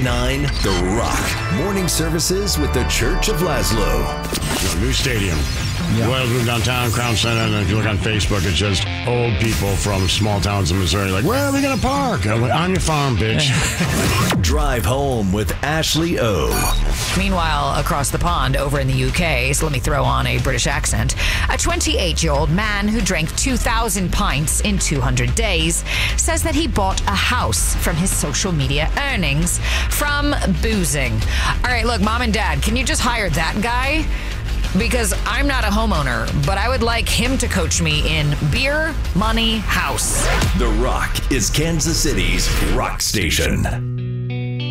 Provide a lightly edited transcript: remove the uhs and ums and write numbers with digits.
98.9 The Rock. Morning services with the Church of Laszlo. New stadium. Well, moved downtown, Crown Center, and if you look on Facebook, it's just old people from small towns in Missouri like, where are we going to park? I'm like, on your farm, bitch. Drive home with Ashley O. Meanwhile, across the pond over in the UK, so let me throw on a British accent, a 28-year-old man who drank 2,000 pints in 200 days says that he bought a house from his social media earnings from boozing. All right, look, Mom and Dad, can you just hire that guy? Because I'm not a homeowner, but I would like him to coach me in beer, money, house. The Rock is Kansas City's rock station.